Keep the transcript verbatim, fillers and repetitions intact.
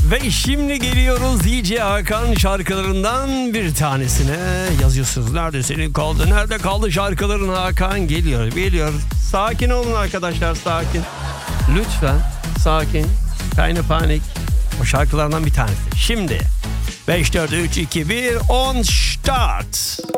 Ve şimdi geliyoruz D J Hakan şarkılarından bir tanesine. Yazıyorsunuz, nerede senin kaldı, nerede kaldı şarkıların Hakan? Geliyor, geliyor. Sakin olun arkadaşlar, sakin. Lütfen sakin. Keine panik. O şarkılardan bir tanesi. Şimdi beş, dört, üç, iki, bir, on start.